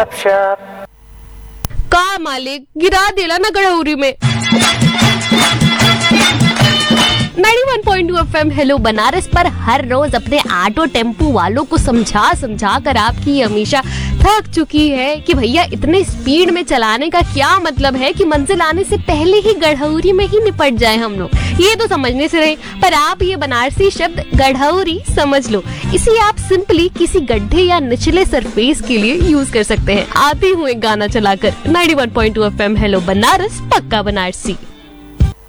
का मालिक गिरा दिला ना गड़ौरी में। 91.2 FM हेलो बनारस पर हर रोज अपने ऑटो टेम्पो वालों को समझा समझा कर आपकी हमेशा थक चुकी है कि भैया इतने स्पीड में चलाने का क्या मतलब है कि मंजिल आने से पहले ही गढ़ौरी में ही निपट जाए हम लोग। ये तो समझने से रहे, पर आप ये बनारसी शब्द गढ़ौरी समझ लो, इसे आप सिंपली किसी गड्ढे या निचले सरफेस के लिए यूज कर सकते हैं। आती हूँ एक गाना चलाकर। 91.2 FM हेलो बनारस पक्का बनारसी।